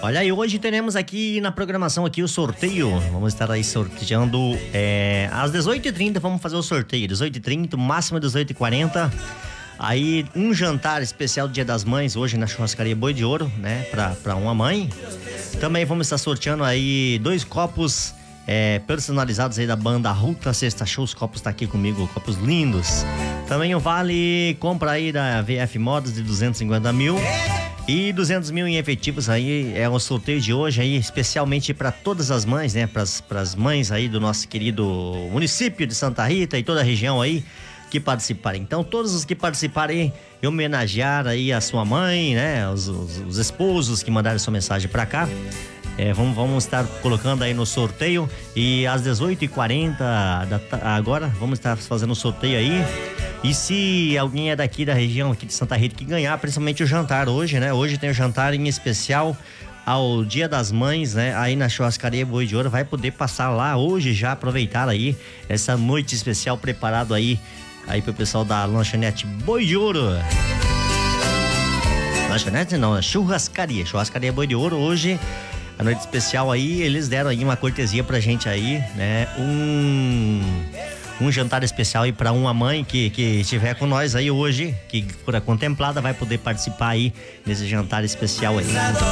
Olha aí, hoje teremos aqui na programação aqui o sorteio. Vamos estar aí sorteando às 18h30, vamos fazer o sorteio. 18h30, máximo 18h40. Aí um jantar especial do Dia das Mães hoje na churrascaria Boi de Ouro, né? Pra uma mãe. Também vamos estar sorteando aí 2 copos personalizados aí da banda Ruta Sexta Show. Os copos tá aqui comigo, copos lindos. Também o vale compra aí da VF Modas de 250 mil. E 200 mil em efetivos aí, é o sorteio de hoje aí, especialmente para todas as mães, né? Pras mães aí do nosso querido município de Santa Rita e toda a região aí que participarem. Então, todos os que participarem e homenagear aí a sua mãe, né? Os esposos que mandaram sua mensagem para cá. Vamos estar colocando aí no sorteio e às 18h40 agora vamos estar fazendo o sorteio aí. E se alguém é daqui da região aqui de Santa Rita que ganhar, principalmente o jantar hoje, né? Hoje tem o jantar em especial ao Dia das Mães, né? Aí na churrascaria Boi de Ouro, vai poder passar lá hoje já, aproveitar aí essa noite especial preparado aí pro pessoal da lanchonete Boi de Ouro. Lanchonete não, churrascaria Boi de Ouro hoje. A noite especial aí, eles deram aí uma cortesia pra gente aí, né? Um jantar especial aí pra uma mãe que estiver com nós aí hoje, que for contemplada, vai poder participar aí nesse jantar especial aí.